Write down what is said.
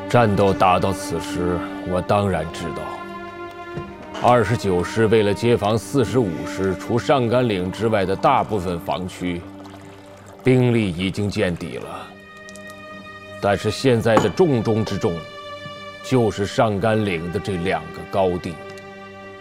战斗打到此时，我当然知道，29师为了接防45师除上甘岭之外的大部分防区，兵力已经见底了。但是现在的重中之重，就是上甘岭的这2个高地。